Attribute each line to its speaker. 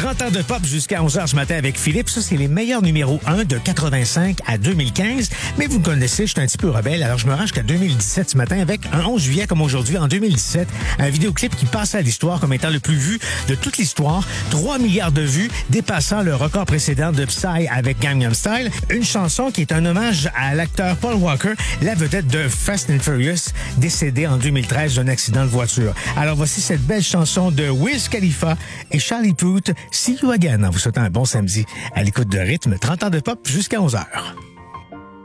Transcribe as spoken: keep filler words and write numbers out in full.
Speaker 1: trente ans de pop jusqu'à onze heures ce matin avec Philippe. Ça, c'est les meilleurs numéros un de quatre-vingt-cinq à deux mille quinze. Mais vous me connaissez, je suis un petit peu rebelle, alors je me range jusqu'à deux mille dix-sept ce matin avec un onze juillet comme aujourd'hui, en deux mille dix-sept, un vidéoclip qui passe à l'histoire comme étant le plus vu de toute l'histoire. trois milliards de vues, dépassant le record précédent de Psy avec Gangnam Style. Une chanson qui est un hommage à l'acteur Paul Walker, la vedette de Fast and Furious, décédé en deux mille treize d'un accident de voiture. Alors voici cette belle chanson de Wiz Khalifa et Charlie Puth, See You Again, en vous souhaitant un bon samedi à l'écoute de rythme, trente ans de pop jusqu'à onze heures.